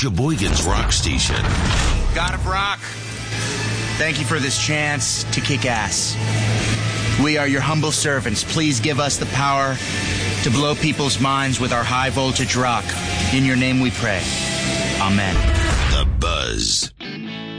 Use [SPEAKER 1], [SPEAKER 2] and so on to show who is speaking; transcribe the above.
[SPEAKER 1] Sheboygan's rock station.
[SPEAKER 2] God of Rock, thank you for this chance to kick ass. We are your humble servants. Please give us the power to blow people's minds with our high voltage rock. In your name we pray. Amen.
[SPEAKER 1] The Buzz.